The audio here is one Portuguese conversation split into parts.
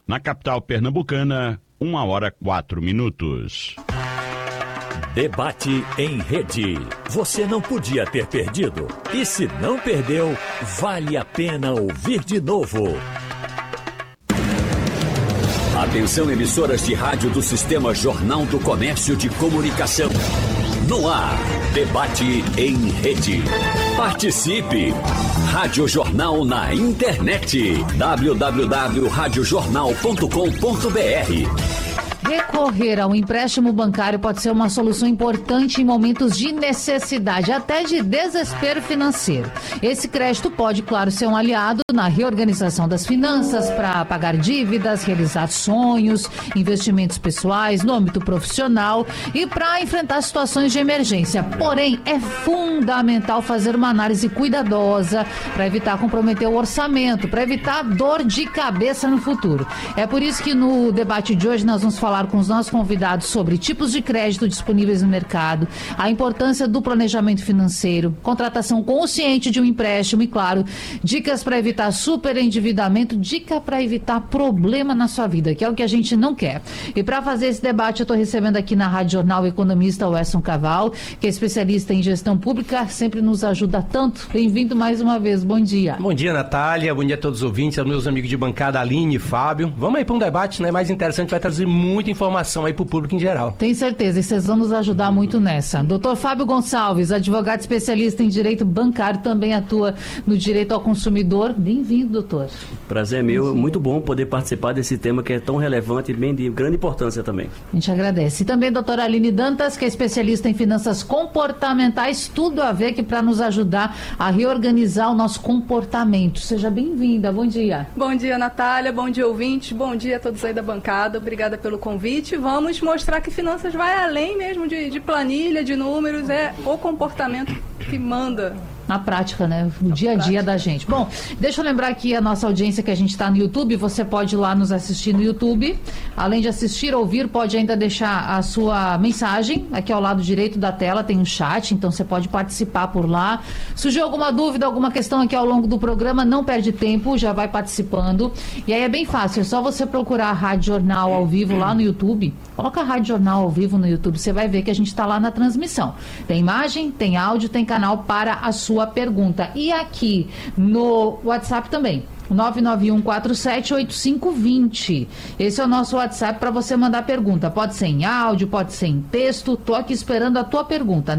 Na capital pernambucana, 1h04. Debate em rede. Você não podia ter perdido. E se não perdeu, vale a pena ouvir de novo. Atenção, emissoras de rádio do Sistema Jornal do Comércio de Comunicação. No ar, debate em rede. Participe! Rádio Jornal na internet. www.radiojornal.com.br. Recorrer ao empréstimo bancário pode ser uma solução importante em momentos de necessidade, até de desespero financeiro. Esse crédito pode, claro, ser um aliado na reorganização das finanças para pagar dívidas, realizar sonhos, investimentos pessoais no âmbito profissional e para enfrentar situações de emergência. Porém, é fundamental fazer uma análise cuidadosa para evitar comprometer o orçamento, para evitar dor de cabeça no futuro. É por isso que no debate de hoje nós vamos falar com os nossos convidados sobre tipos de crédito disponíveis no mercado, a importância do planejamento financeiro, contratação consciente de um empréstimo e, claro, dicas para evitar superendividamento, dica para evitar problema na sua vida, que é o que a gente não quer. E para fazer esse debate, eu estou recebendo aqui na Rádio Jornal o economista Werson Caval, que é especialista em gestão pública, sempre nos ajuda tanto. Bem-vindo mais uma vez, bom dia. Bom dia, Natália, bom dia a todos os ouvintes, aos meus amigos de bancada, Aline e Fábio. Vamos aí para um debate, né, mais interessante, vai trazer muita informação aí para o público em geral. Tenho certeza, e vocês vão nos ajudar muito nessa. Doutor Fábio Gonçalves, advogado especialista em direito bancário, também atua no direito ao consumidor. Bem-vindo, doutor. Prazer é meu, muito bom poder participar desse tema que é tão relevante e bem de grande importância também. A gente agradece. E também a doutora Aline Dantas, que é especialista em finanças comportamentais, tudo a ver aqui para nos ajudar a reorganizar o nosso comportamento. Seja bem-vinda, bom dia. Bom dia, Natália, bom dia, ouvintes, bom dia a todos aí da bancada, obrigada pelo convite. Vamos mostrar que finanças vai além mesmo de planilha, de números, é o comportamento que manda. Na prática, né? O dia a dia da gente. Bom, deixa eu lembrar aqui a nossa audiência que a gente está no YouTube. Você pode ir lá nos assistir no YouTube. Além de assistir, ouvir, pode ainda deixar a sua mensagem. Aqui ao lado direito da tela tem um chat, então você pode participar por lá. Surgiu alguma dúvida, alguma questão aqui ao longo do programa, não perde tempo, já vai participando. E aí é bem fácil, é só você procurar a Rádio Jornal ao vivo lá no YouTube. Coloca a Rádio Jornal ao vivo no YouTube, você vai ver que a gente está lá na transmissão. Tem imagem, tem áudio, tem canal para a sua pergunta. E aqui no WhatsApp também. 991478520. Esse é o nosso WhatsApp para você mandar pergunta. Pode ser em áudio, pode ser em texto. Tô aqui esperando a tua pergunta.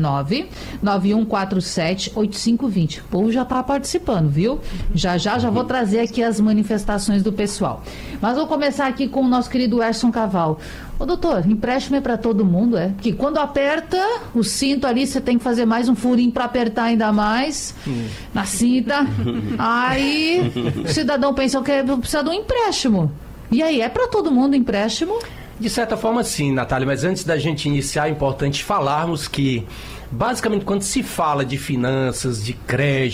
991478520. O povo já tá participando, viu? Já vou trazer aqui as manifestações do pessoal. Mas vou começar aqui com o nosso querido Werson Caval. Ô doutor, empréstimo é para todo mundo, é? Porque quando aperta o cinto ali, você tem que fazer mais um furinho para apertar ainda mais na cinta. Aí o cidadão pensa que precisa de um empréstimo. E aí, é para todo mundo empréstimo? De certa forma, sim, Natália, mas antes da gente iniciar, é importante falarmos que, basicamente, quando se fala de finanças, de crédito,